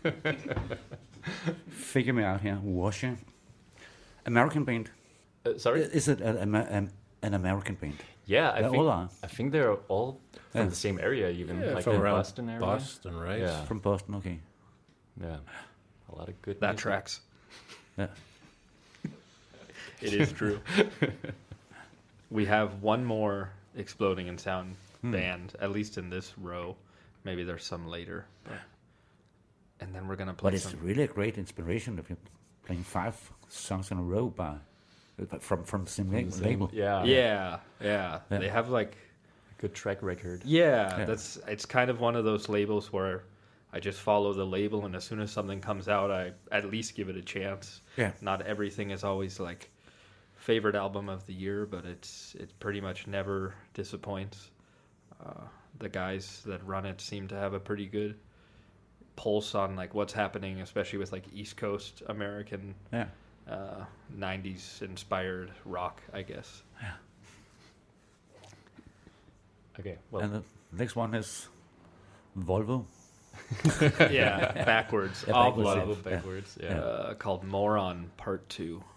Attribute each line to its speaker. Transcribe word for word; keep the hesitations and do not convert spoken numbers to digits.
Speaker 1: Figure me out here. Washer. American band.
Speaker 2: Uh, sorry?
Speaker 1: Is it a, a, a, an American band?
Speaker 2: Yeah, I
Speaker 1: They
Speaker 2: think
Speaker 1: all are.
Speaker 2: I think they're all from
Speaker 1: Yeah.
Speaker 2: the same area, even
Speaker 3: Yeah,
Speaker 2: like
Speaker 3: from
Speaker 2: the
Speaker 3: around
Speaker 2: Boston area.
Speaker 3: Boston, right?
Speaker 2: Yeah,
Speaker 1: From Boston, okay.
Speaker 2: yeah, a lot of good.
Speaker 4: That
Speaker 2: music.
Speaker 4: tracks.
Speaker 1: Yeah.
Speaker 4: It is true. We have one more Exploding in Sound
Speaker 1: Hmm.
Speaker 4: band, at least in this row. Maybe there's some later. But, and then we're gonna play
Speaker 1: But it's
Speaker 4: some.
Speaker 1: really a great inspiration if you're playing five songs in a row by from from the same
Speaker 2: From the
Speaker 1: la-
Speaker 2: same-
Speaker 1: label.
Speaker 2: Yeah,
Speaker 4: Yeah, yeah,
Speaker 1: Yeah.
Speaker 4: They have like
Speaker 2: good track record.
Speaker 4: yeah,
Speaker 1: Yeah.
Speaker 4: That's it's kind of one of those labels where I just follow the label, and as soon as something comes out, I at least give it a chance.
Speaker 1: Yeah.
Speaker 4: Not everything is always like favorite album of the year, but it's it pretty much never disappoints. Uh, the guys that run it seem to have a pretty good pulse on like what's happening, especially with like East Coast American
Speaker 1: Yeah.
Speaker 4: uh, nineties inspired rock, I guess.
Speaker 2: Okay, well,
Speaker 1: And the next one is Volvo.
Speaker 4: Yeah, backwards,
Speaker 1: Yeah,
Speaker 4: off
Speaker 1: backwards,
Speaker 4: love,
Speaker 2: Volvo backwards. Yeah.
Speaker 1: Yeah.
Speaker 4: uh, called Moron Part Two.